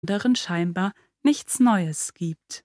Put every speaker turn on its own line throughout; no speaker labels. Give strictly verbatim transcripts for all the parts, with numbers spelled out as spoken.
anderen scheinbar nichts Neues gibt.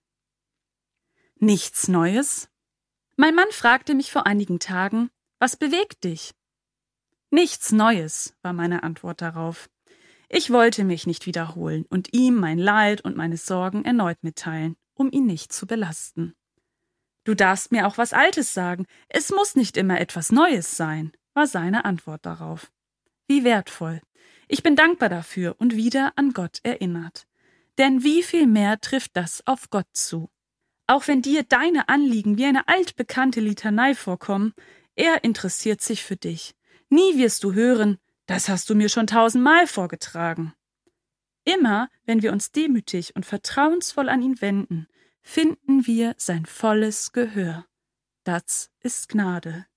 Nichts Neues? Mein Mann fragte mich vor einigen Tagen, was bewegt dich? Nichts Neues, war meine Antwort darauf. Ich wollte mich nicht wiederholen und ihm mein Leid und meine Sorgen erneut mitteilen, um ihn nicht zu belasten. Du darfst mir auch was Altes sagen, es muss nicht immer etwas Neues sein, war seine Antwort darauf. Wie wertvoll. Ich bin dankbar dafür und wieder an Gott erinnert. Denn wie viel mehr trifft das auf Gott zu? Auch wenn dir deine Anliegen wie eine altbekannte Litanei vorkommen, er interessiert sich für dich. Nie wirst du hören, das hast du mir schon tausendmal vorgetragen. Immer, wenn wir uns demütig und vertrauensvoll an ihn wenden, finden wir sein volles Gehör. Das ist Gnade.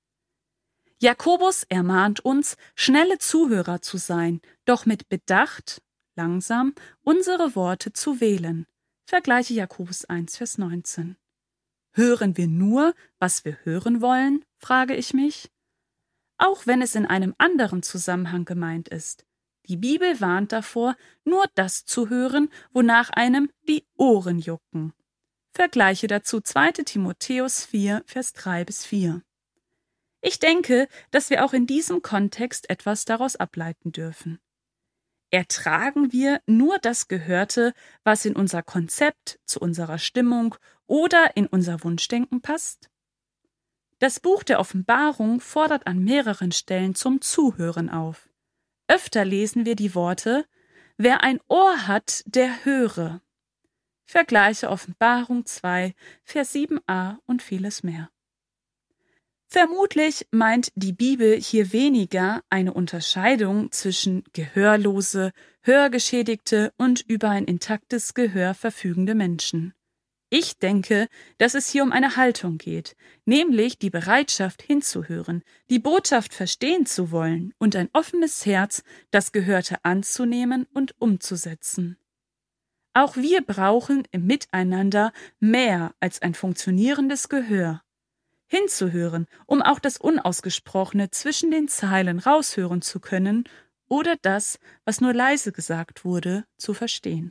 Jakobus ermahnt uns, schnelle Zuhörer zu sein, doch mit Bedacht, langsam, unsere Worte zu wählen. Vergleiche Jakobus eins, Vers neunzehn. Hören wir nur, was wir hören wollen, frage ich mich? Auch wenn es in einem anderen Zusammenhang gemeint ist. Die Bibel warnt davor, nur das zu hören, wonach einem die Ohren jucken. Vergleiche dazu zweiter Timotheus vier, Vers drei bis vier. Ich denke, dass wir auch in diesem Kontext etwas daraus ableiten dürfen. Ertragen wir nur das Gehörte, was in unser Konzept, zu unserer Stimmung oder in unser Wunschdenken passt? Das Buch der Offenbarung fordert an mehreren Stellen zum Zuhören auf. Öfter lesen wir die Worte: Wer ein Ohr hat, der höre. Vergleiche Offenbarung zwei, Vers sieben a und vieles mehr. Vermutlich meint die Bibel hier weniger eine Unterscheidung zwischen Gehörlose, Hörgeschädigte und über ein intaktes Gehör verfügende Menschen. Ich denke, dass es hier um eine Haltung geht, nämlich die Bereitschaft hinzuhören, die Botschaft verstehen zu wollen und ein offenes Herz, das Gehörte anzunehmen und umzusetzen. Auch wir brauchen im Miteinander mehr als ein funktionierendes Gehör. Hinzuhören, um auch das Unausgesprochene zwischen den Zeilen raushören zu können oder das, was nur leise gesagt wurde, zu verstehen.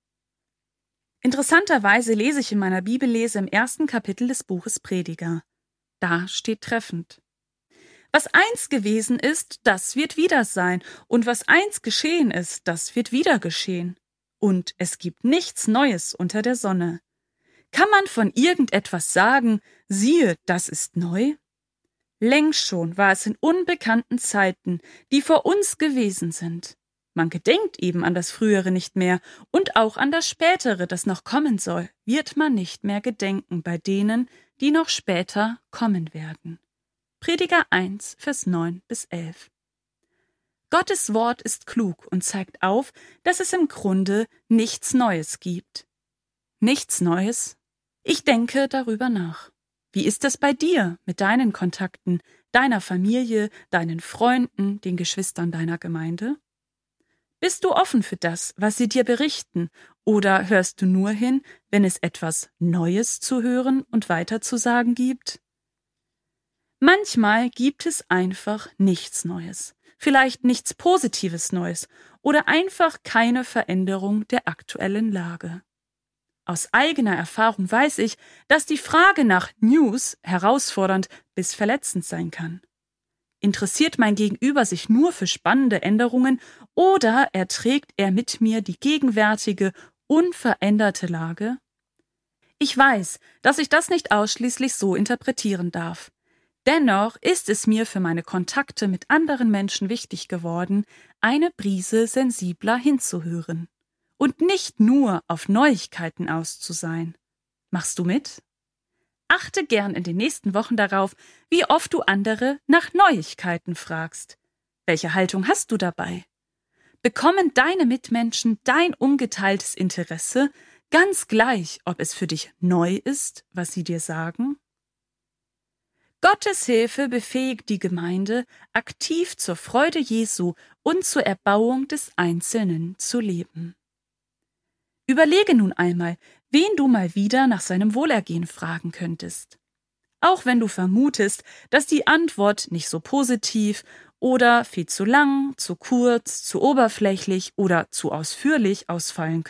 Interessanterweise lese ich in meiner Bibellese im ersten Kapitel des Buches Prediger. Da steht treffend: Was einst gewesen ist, das wird wieder sein, und was einst geschehen ist, das wird wieder geschehen. Und es gibt nichts Neues unter der Sonne. Kann man von irgendetwas sagen, siehe, das ist neu? Längst schon war es in unbekannten Zeiten, die vor uns gewesen sind. Man gedenkt eben an das Frühere nicht mehr, und auch an das Spätere, das noch kommen soll, wird man nicht mehr gedenken bei denen, die noch später kommen werden. Prediger eins, Vers neun bis elf. Gottes Wort ist klug und zeigt auf, dass es im Grunde nichts Neues gibt. Nichts Neues? Ich denke darüber nach. Wie ist es bei dir mit deinen Kontakten, deiner Familie, deinen Freunden, den Geschwistern deiner Gemeinde? Bist du offen für das, was sie dir berichten, oder hörst du nur hin, wenn es etwas Neues zu hören und weiterzusagen gibt? Manchmal gibt es einfach nichts Neues, vielleicht nichts Positives Neues oder einfach keine Veränderung der aktuellen Lage. Aus eigener Erfahrung weiß ich, dass die Frage nach News herausfordernd bis verletzend sein kann. Interessiert mein Gegenüber sich nur für spannende Änderungen oder erträgt er mit mir die gegenwärtige, unveränderte Lage? Ich weiß, dass ich das nicht ausschließlich so interpretieren darf. Dennoch ist es mir für meine Kontakte mit anderen Menschen wichtig geworden, eine Prise sensibler hinzuhören und nicht nur auf Neuigkeiten aus zu sein. Machst du mit? Achte gern in den nächsten Wochen darauf, wie oft du andere nach Neuigkeiten fragst. Welche Haltung hast du dabei? Bekommen deine Mitmenschen dein ungeteiltes Interesse, ganz gleich, ob es für dich neu ist, was sie dir sagen? Gottes Hilfe befähigt die Gemeinde, aktiv zur Freude Jesu und zur Erbauung des Einzelnen zu leben. Überlege nun einmal, wen du mal wieder nach seinem Wohlergehen fragen könntest. Auch wenn du vermutest, dass die Antwort nicht so positiv oder viel zu lang, zu kurz, zu oberflächlich oder zu ausführlich ausfallen